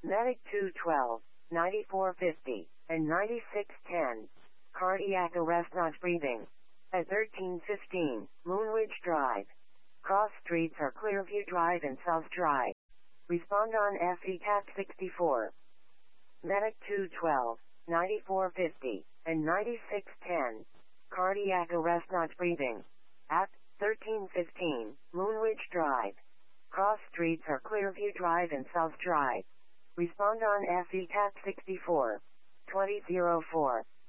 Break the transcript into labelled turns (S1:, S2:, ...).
S1: Medic 212, 9450, and 9610. Cardiac arrest not breathing. At 1315, Moonridge Drive. Cross streets are Clearview Drive and South Drive. Respond on FECAT 64. Medic 212, 9450, and 9610. Cardiac arrest not breathing. At 1315, Moonridge Drive. Cross streets are Clearview Drive and South Drive. Respond on FECAT 64. 2004.